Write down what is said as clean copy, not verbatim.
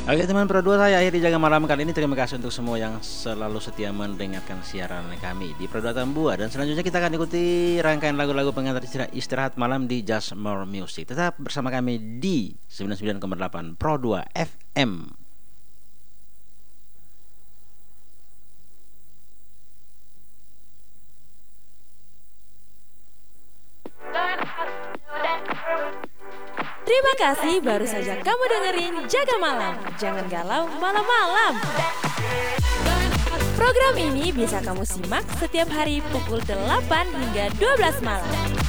Oke teman Pro 2, saya akhiri jaga malam kali ini. Terima kasih untuk semua yang selalu setia mendengarkan siaran kami di Pro 2 Tambua. Dan selanjutnya kita akan ikuti rangkaian lagu-lagu pengantar istirahat malam di Just More Music. Tetap bersama kami di 99,8 Pro 2 FM. Terima kasih baru saja kamu dengerin Jaga Malam. Jangan galau malam-malam. Program ini bisa kamu simak setiap hari pukul 8 hingga 12 malam.